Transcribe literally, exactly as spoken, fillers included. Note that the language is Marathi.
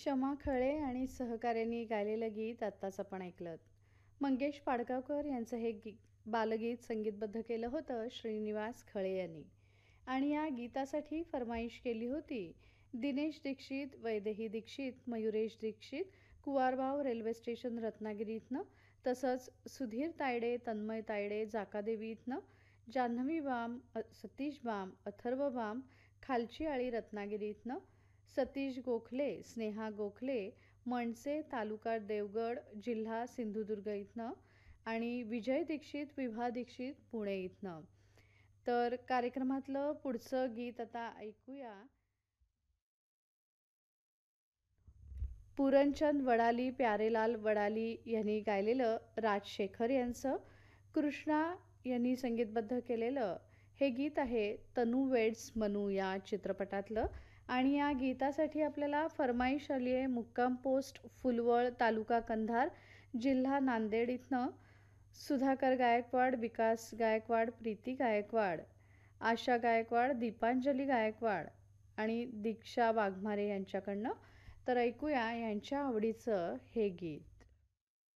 शमा खळे आणि सहकाऱ्यांनी गायलेलं गीत आत्ताच आपण ऐकलं. मंगेश पाडगावकर यांचं हे गी बालगीत संगीतबद्ध केलं होतं श्रीनिवास खळे यांनी. आणि या गीतासाठी फरमाईश केली होती दिनेश दीक्षित, वैदेही दीक्षित, मयुरेश दीक्षित, कुवारबाव रेल्वे स्टेशन रत्नागिरी इथनं, तसंच सुधीर तायडे, तन्मय तायडे जाकादेवी इथनं, Janhvi balm, Satish balm, Atharva balm, खालची आळी रत्नागिरी इथनं, सतीश गोखले, स्नेहा गोखले, मणसे तालुका देवगड जिल्हा सिंधुदुर्ग इथनं आणि विजय दीक्षित, विभा दीक्षित पुणे इथनं. तर कार्यक्रमातलं पुढचं गीत आता ऐकूया. पुरणचंद वडाली, प्यारेलाल वडाली यांनी गायलेलं राजशेखर यांचं, कृष्णा यांनी संगीतबद्ध केलेलं हे गीत आहे तनू वेड्स मनू या चित्रपटातलं. आणि या गीतासाठी आपल्याला फरमाईश आली आहे मुक्काम पोस्ट फुलवळ तालुका कंधार जिल्हा नांदेड इथनं. सुधाकर गायकवाड, विकास गायकवाड, प्रीती गायकवाड, आशा गायकवाड, दीपांजली गायकवाड आणि दीक्षा वाघमारे यांच्याकडनं. तर ऐकूया यांच्या आवडीचं हे गीत.